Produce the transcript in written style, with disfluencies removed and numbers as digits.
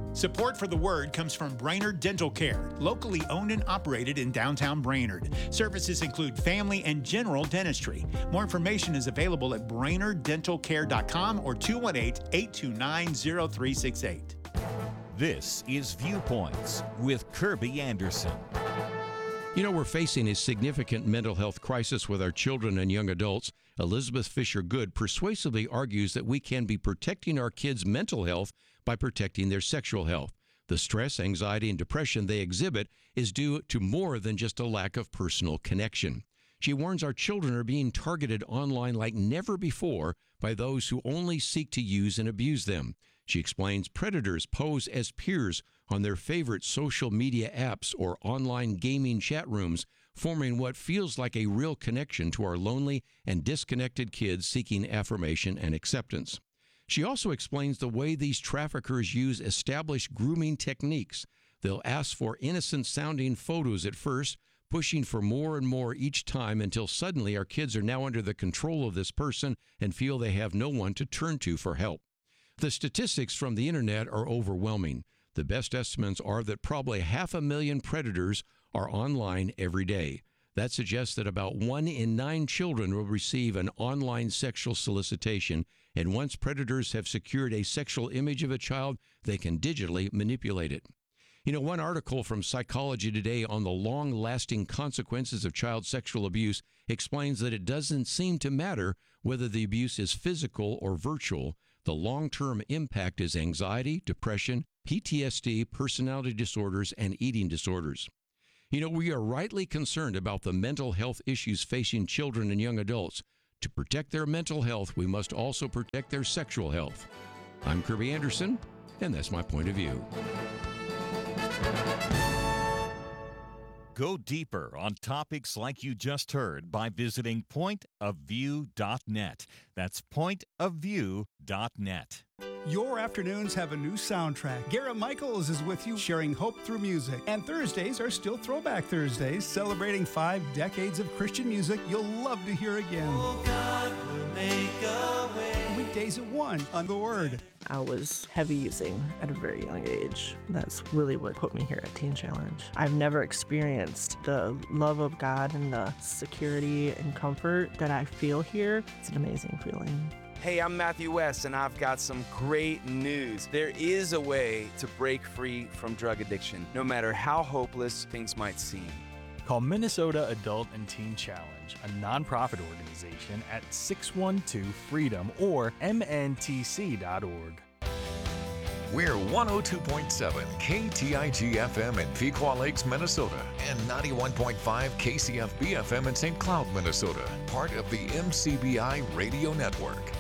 Support for the Word comes from Brainerd Dental Care, locally owned and operated in downtown Brainerd. Services include family and general dentistry. More information is available at brainerddentalcare.com or 218-829-0368. This is Viewpoints with Kirby Anderson. You know, we're facing a significant mental health crisis with our children and young adults. Elizabeth Fisher Good persuasively argues that we can be protecting our kids' mental health by protecting their sexual health. The stress, anxiety, and depression they exhibit is due to more than just a lack of personal connection. She warns our children are being targeted online like never before by those who only seek to use and abuse them. She explains predators pose as peers on their favorite social media apps or online gaming chat rooms, forming what feels like a real connection to our lonely and disconnected kids seeking affirmation and acceptance. She also explains the way these traffickers use established grooming techniques. They'll ask for innocent-sounding photos at first, pushing for more and more each time until suddenly our kids are now under the control of this person and feel they have no one to turn to for help. The statistics from the internet are overwhelming. The best estimates are that probably 500,000 predators are online every day. That suggests that about 1 in 9 children will receive an online sexual solicitation, and once predators have secured a sexual image of a child, they can digitally manipulate it. You know, one article from Psychology Today on the long-lasting consequences of child sexual abuse explains that it doesn't seem to matter whether the abuse is physical or virtual. The long-term impact is anxiety, depression, PTSD, personality disorders, and eating disorders. You know, we are rightly concerned about the mental health issues facing children and young adults. To protect their mental health, we must also protect their sexual health. I'm Kirby Anderson, and that's my point of view. Go deeper on topics like you just heard by visiting pointofview.net. That's pointofview.net. Your afternoons have a new soundtrack. Garrett Michaels is with you, sharing hope through music. And Thursdays are still Throwback Thursdays, celebrating 5 decades of Christian music you'll love to hear again. Oh, God will make a way. Weekdays at 1 on The Word. I was heavy using at a very young age. That's really what put me here at Teen Challenge. I've never experienced the love of God and the security and comfort that I feel here. It's an amazing feeling. Hey, I'm Matthew West, and I've got some great news. There is a way to break free from drug addiction, no matter how hopeless things might seem. Call Minnesota Adult and Teen Challenge, a nonprofit organization, at 612-FREEDOM or mntc.org. We're 102.7 KTIG FM in Pequot Lakes, Minnesota, and 91.5 KCFB FM in St. Cloud, Minnesota, part of the MCBI Radio Network.